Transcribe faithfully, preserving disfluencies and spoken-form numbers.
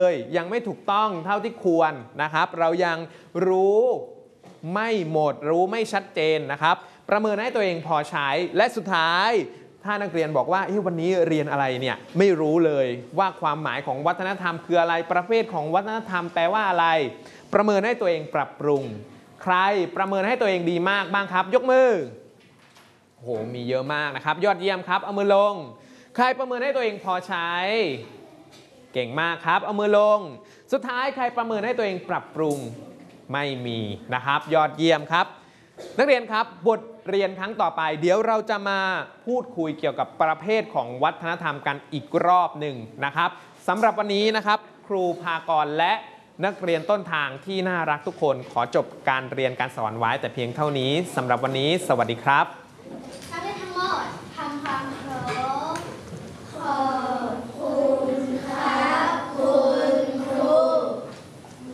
เลยยังไม่ถูกต้องเท่าที่ควรนะครับเรายังรู้ไม่หมดรู้ไม่ชัดเจนนะครับประเมินให้ตัวเองพอใช้และสุดท้ายถ้านักเรียนบอกว่าวันนี้เรียนอะไรเนี่ยไม่รู้เลยว่าความหมายของวัฒนธรรมคืออะไรประเภทของวัฒนธรรมแปลว่าอะไรประเมินให้ตัวเองปรับปรุงใครประเมินให้ตัวเองดีมากบ้างครับยกมือโอ้โหมีเยอะมากนะครับยอดเยี่ยมครับเอามือลงใครประเมินให้ตัวเองพอใช้เก่งมากครับเอามือลงสุดท้ายใครประเมินให้ตัวเองปรับปรุงไม่มีนะครับยอดเยี่ยมครับนักเรียนครับบทเรียนครั้งต่อไปเดี๋ยวเราจะมาพูดคุยเกี่ยวกับประเภทของวัฒนธรรมกันอีกรอบหนึ่งนะครับสำหรับวันนี้นะครับครูภากรและนักเรียนต้นทางที่น่ารักทุกคนขอจบการเรียนการสอนไว้แต่เพียงเท่านี้สำหรับวันนี้สวัสดีครับ